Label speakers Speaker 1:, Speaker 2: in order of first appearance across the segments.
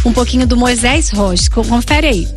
Speaker 1: um pouquinho do Moisés Rocha. Confere aí.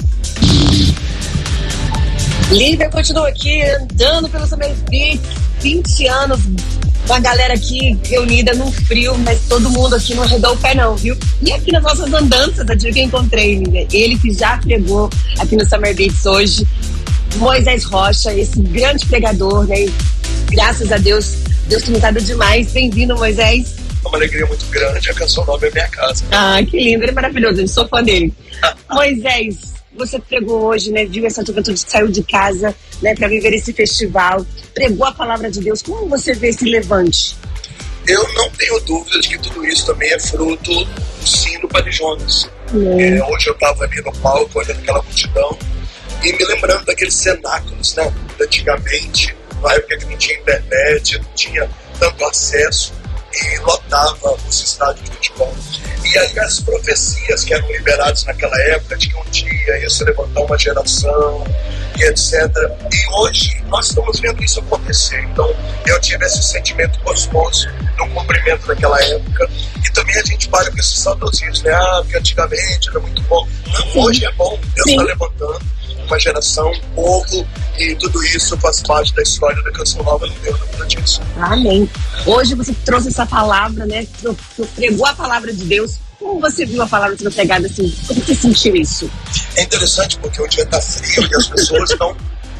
Speaker 2: Lívia continua aqui andando pelo Summer Beach, 20 anos, com a galera aqui reunida no frio, mas todo mundo aqui não arredou o pé não, viu? E aqui nas nossas andanças, adivinha quem encontrei, Lívia? Ele que já pregou aqui no Summer Beach hoje, Moisés Rocha, esse grande pregador, né? E graças a Deus, Deus tem me dado demais. Bem-vindo, Moisés.
Speaker 3: É uma alegria muito grande, a Canção Nova é minha casa.
Speaker 2: Ah, que lindo, ele é maravilhoso, eu sou fã dele. Moisés, você pregou hoje, né? Viu essa juventude, saiu de casa, né? Para viver esse festival, pregou a palavra de Deus. Como você vê esse levante?
Speaker 3: Eu não tenho dúvida de que tudo isso também é fruto do sim do Padre Jonas. Hoje eu estava ali no palco, olhando aquela multidão e me lembrando daqueles cenáculos, né? Antigamente, na época que não tinha internet, não tinha tanto acesso, e lotava os estádios de futebol. E aí as profecias que eram liberadas naquela época, de que um dia ia se levantar uma geração, e etc. E hoje nós estamos vendo isso acontecer. Então eu tive esse sentimento gostoso no cumprimento daquela época. E também a gente para com esses saudosismos, né? Porque antigamente era muito bom. Não, hoje é bom. Deus está levantando uma geração, um povo, e tudo isso faz parte da história da Canção Nova, não deu nada disso.
Speaker 2: Amém. Hoje você trouxe essa palavra, né? Pregou a palavra de Deus. Como você viu a palavra sendo pregada assim? Como você sentiu isso?
Speaker 3: É interessante porque o dia está frio e as pessoas estão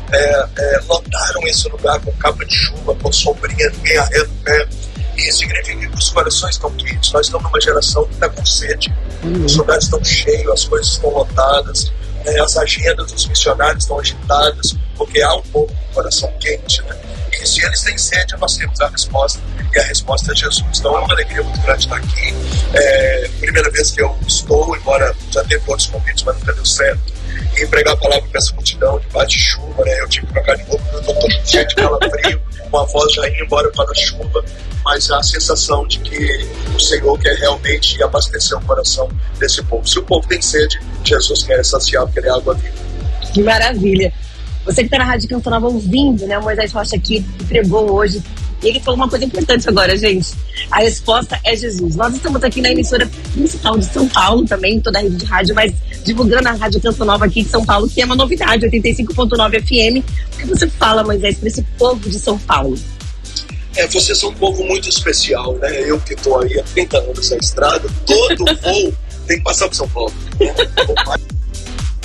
Speaker 3: lotaram esse lugar com capa de chuva, com sombrinha, ninguém arreda o pé. E isso significa que os corações estão quentes. Nós estamos numa geração que está com sede. Os lugares estão cheios, as coisas estão lotadas. As agendas dos missionários estão agitadas, porque há um povo com o coração quente, né? E se eles têm sede, nós temos a resposta, e a resposta é Jesus. Então é uma alegria muito grande estar aqui. Primeira vez que eu estou, embora já teve outros convites, mas nunca deu certo, e pregar a palavra para essa multidão debaixo de chuva, né? Eu tive que trocar de roupa, eu estou todo cheio de calafrio, com a voz já ia embora para a chuva, mas a sensação de que o Senhor quer realmente abastecer o coração desse povo. Se o povo tem sede, Jesus quer saciar, porque ele é água viva.
Speaker 2: Que maravilha! Você que está na Rádio Canção Nova ouvindo, né? O Moisés Rocha aqui que pregou hoje. E ele falou uma coisa importante agora, gente. A resposta é Jesus. Nós estamos aqui na emissora principal de São Paulo também, toda a rede de rádio, mas divulgando a Rádio Canção Nova aqui de São Paulo, que é uma novidade, 85.9 FM. O que você fala, Moisés, para esse povo de São Paulo?
Speaker 3: Vocês são um povo muito especial, né? Eu que estou aí há 30 anos na estrada, todo voo tem que passar por São Paulo.